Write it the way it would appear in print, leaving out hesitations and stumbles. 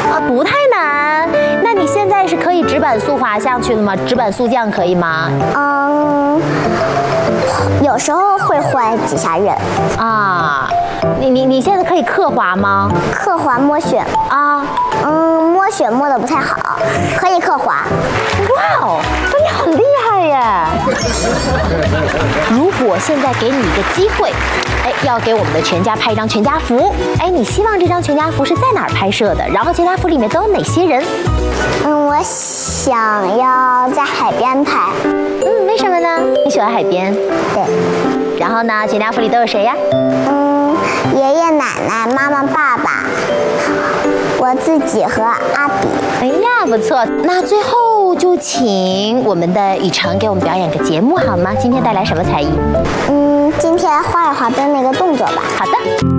不太难。那你现在是可以直板速滑下去了吗？直板速降可以吗？ 有时候会换几下刃。 啊，你现在可以刻滑吗？ 刻滑摸雪啊， 摸雪摸得不太好，可以刻滑。 哇哦，你很厉害耶！如果现在给你一个机会，要给我们的全家拍一张全家福，你希望这张全家福是在哪儿拍摄的？然后全家福里面都有哪些人？ 我想要在海边拍。 为什么呢？你喜欢海边？ 对。 然后呢，全家福里都有谁呀？ 爷爷奶奶、妈妈、爸爸，我自己和阿比。 哎呀，不错。那最后就请我们的雨辰给我们表演个节目好吗？今天带来什么才艺？ 今天画一画的那个动作吧。 好的。